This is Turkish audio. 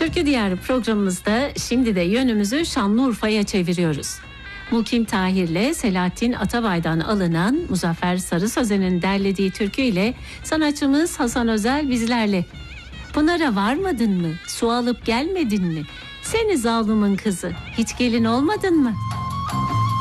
Türkü Diyarı programımızda şimdi de yönümüzü Şanlıurfa'ya çeviriyoruz. Mukim Tahir'le Selahattin Atabay'dan alınan Muzaffer Sarı Sözen'in derlediği türküyle sanatçımız Hasan Özel bizlerle. Pınar'a varmadın mı? Su alıp gelmedin mi? Seni zalımın kızı, hiç gelin olmadın mı?